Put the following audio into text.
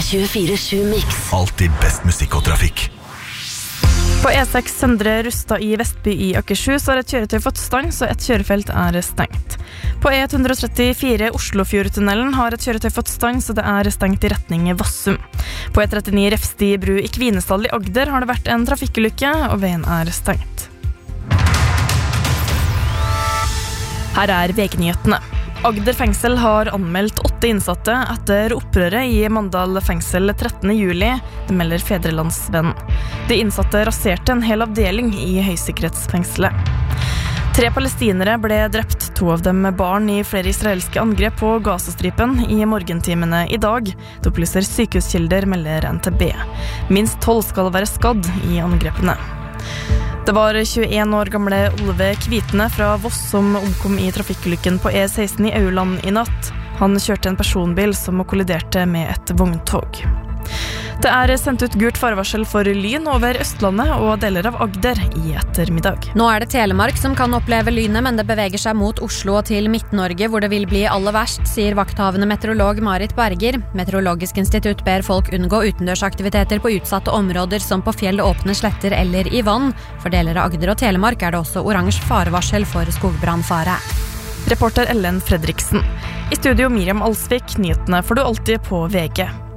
24/7 Mix. Alltid best musikk og trafikk. På E6 Søndre Rustad i Vestby i Akershus har et kjøretøy fått stans, og et kjørefelt er stengt. På E134 Oslofjordtunnelen har et kjøretøy fått stans, og det er stengt i retning Vassum. På E39 Refsti bru i Kvinesdal i Agder har det vært en trafikkulykke, og veien er stengt. Her er VG-nyhetene. Agder fengsel har anmeldt 8 innsatte etter opprøret i Mandal fengsel 13. juli, det melder Fedrelandsvennen. De innsatte raserte en hel avdeling i høysikkerhetsfengselet. 3 palestinere ble drept, 2 av dem barn i flere israelske angrep på Gazastripen i morgentimene i dag. Det opplyser sykehuskilder, melder NTB. Minst 12 skal være skadd i angrepene. Det var 21 år gamle Olve Kvitne fra Voss som omkom i trafikkulykken på E16 i Auland i natt. Han kjørte en personbil som kolliderte med et vogntog. Det er sendt ut gult farevarsel for lyn over Østlandet og deler av Agder i ettermiddag. Nå er det Telemark som kan oppleve lynet, men det beveger seg mot Oslo og til Midt-Norge, hvor det vil bli aller verst, sier vakthavende meteorolog Marit Berger. Meteorologisk institutt ber folk unngå utendørsaktiviteter på utsatte områder som på fjell, åpne sletter eller i vann. For deler av Agder og Telemark er det også oransje farevarsel for skogbrannfare. Reporter Ellen Fredriksen. I studio Miriam Alsvik, nyhetene får du alltid på VG.